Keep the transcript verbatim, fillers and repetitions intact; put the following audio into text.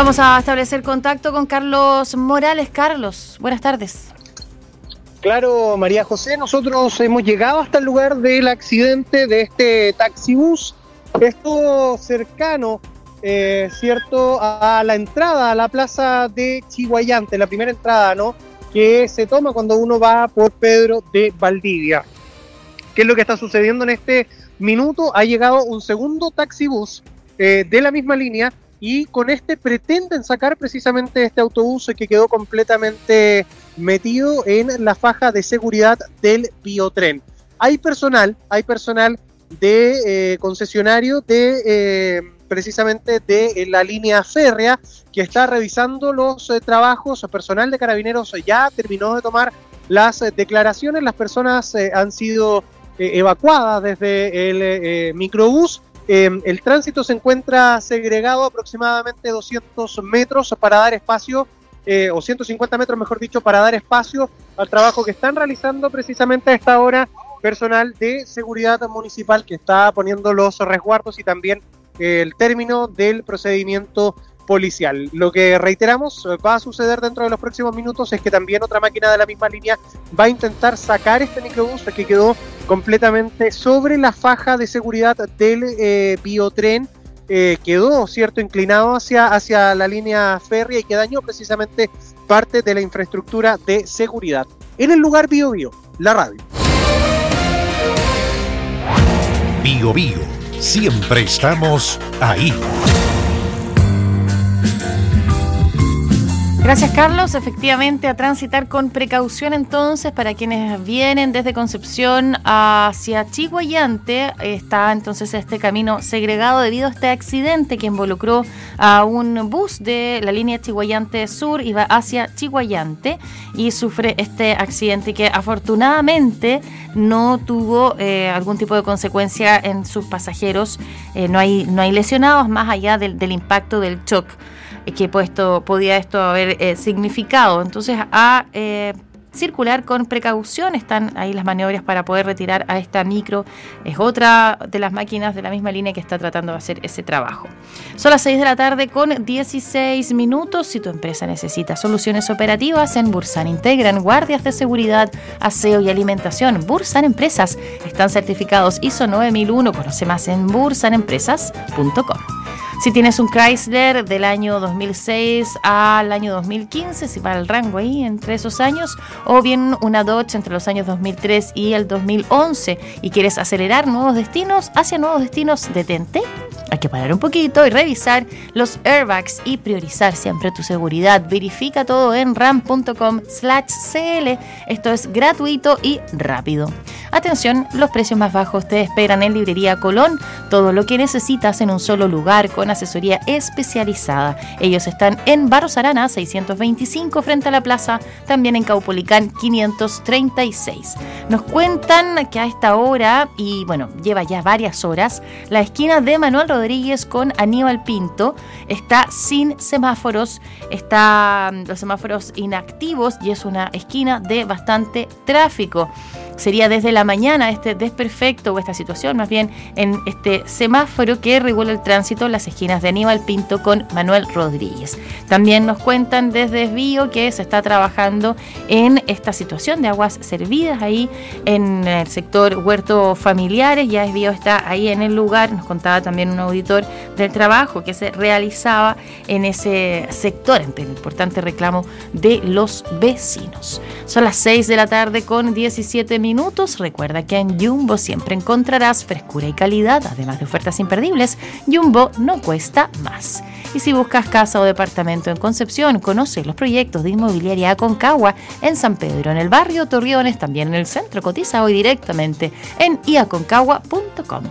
Vamos a establecer contacto con Carlos Morales. Carlos, buenas tardes. Claro, María José, nosotros hemos llegado hasta el lugar del accidente de este taxibús. Esto cercano, eh, cierto, a la entrada a la plaza de Chiguayante, la primera entrada, ¿no?, que se toma cuando uno va por Pedro de Valdivia. ¿Qué es lo que está sucediendo en este minuto? Ha llegado un segundo taxibús eh, de la misma línea y con este pretenden sacar precisamente este autobús que quedó completamente metido en la faja de seguridad del Biotren. Hay personal, hay personal de eh, concesionario de eh, precisamente de la línea férrea que está revisando los eh, trabajos. Personal de Carabineros ya terminó de tomar las eh, declaraciones. Las personas eh, han sido eh, evacuadas desde el eh, microbús. Eh, el tránsito se encuentra segregado aproximadamente doscientos metros para dar espacio, eh, o ciento cincuenta metros mejor dicho, para dar espacio al trabajo que están realizando precisamente a esta hora personal de seguridad municipal que está poniendo los resguardos y también eh, el término del procedimiento policial. Lo que reiteramos va a suceder dentro de los próximos minutos es que también otra máquina de la misma línea va a intentar sacar este microbús que quedó completamente sobre la faja de seguridad del eh, Biotren. Eh, quedó, cierto, inclinado hacia, hacia la línea férrea y que dañó precisamente parte de la infraestructura de seguridad. En el lugar Bio Bio, la radio. Bio Bio, siempre estamos ahí. Gracias, Carlos. Efectivamente, a transitar con precaución entonces para quienes vienen desde Concepción hacia Chiguayante. Está entonces este camino segregado debido a este accidente que involucró a un bus de la línea Chiguayante Sur, iba hacia Chiguayante y sufre este accidente que afortunadamente no tuvo eh, algún tipo de consecuencia en sus pasajeros. Eh, no hay, no hay lesionados más allá del, del impacto del shock que puesto, podía esto haber eh, significado. Entonces, a eh, circular con precaución. Están ahí las maniobras para poder retirar a esta micro. Es otra de las máquinas de la misma línea que está tratando de hacer ese trabajo. Son las seis de la tarde con dieciséis minutos. Si tu empresa necesita soluciones operativas, en Bursan integran guardias de seguridad, aseo y alimentación. Bursan Empresas están certificados I S O nueve mil uno. Conoce más en bursan empresas punto com. Si tienes un Chrysler del año dos mil seis al año dos mil quince, si va el rango ahí entre esos años, o bien una Dodge entre los años dos mil tres y el dos mil once y quieres acelerar nuevos destinos hacia nuevos destinos, detente. Hay que parar un poquito y revisar los airbags y priorizar siempre tu seguridad. Verifica todo en ram punto com slash c l. Esto es gratuito y rápido. Atención, los precios más bajos te esperan en Librería Colón. Todo lo que necesitas en un solo lugar con asesoría especializada. Ellos están en Barros Arana seiscientos veinticinco frente a la plaza, también en Caupolicán quinientos treinta y seis. Nos cuentan que a esta hora, y bueno, lleva ya varias horas, la esquina de Manuel Rodríguez con Aníbal Pinto está sin semáforos, están los semáforos inactivos y es una esquina de bastante tráfico. Sería desde la mañana este desperfecto o esta situación más bien en este semáforo que regula el tránsito en las esquinas de Aníbal Pinto con Manuel Rodríguez. También nos cuentan desde Bio que se está trabajando en esta situación de aguas servidas ahí en el sector Huerto Familiares. Ya Bio está ahí en el lugar. Nos contaba también un auditor del trabajo que se realizaba en ese sector ante el importante reclamo de los vecinos. Son las seis de la tarde con diecisiete minutos. Recuerda que en Jumbo siempre encontrarás frescura y calidad, además de ofertas imperdibles. Jumbo no cuesta más. Y si buscas casa o departamento en Concepción, conoce los proyectos de Inmobiliaria Aconcagua en San Pedro, en el barrio Torreones, también en el centro. Cotiza hoy directamente en i aconcagua punto com.